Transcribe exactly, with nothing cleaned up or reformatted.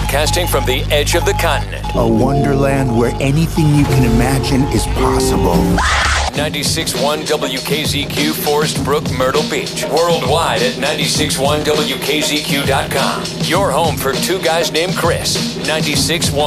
Broadcasting from the edge of the continent. A wonderland where anything you can imagine is possible. ninety-six point one W K Z Q, Forest Brook, Myrtle Beach. Worldwide at ninety-six point one W K Z Q dot com. Your home for two guys named Chris. ninety-six point one